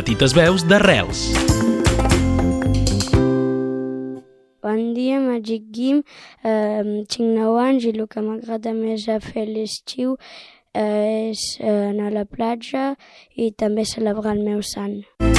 Petites veus d'Arrels. Bon dia, em dic Guim, tinc 9 anys i el que m'agrada més a fer a l'estiu és anar a la platja i també celebrar el meu sant.